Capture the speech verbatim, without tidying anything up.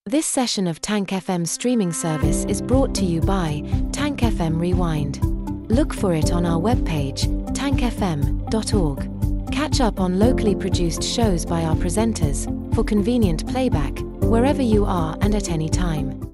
This session of Tank F M streaming service is brought to you by Tank F M Rewind. Look for it on our webpage, tank f m dot org. Catch up on locally produced shows by our presenters, for convenient playback, wherever you are and at any time.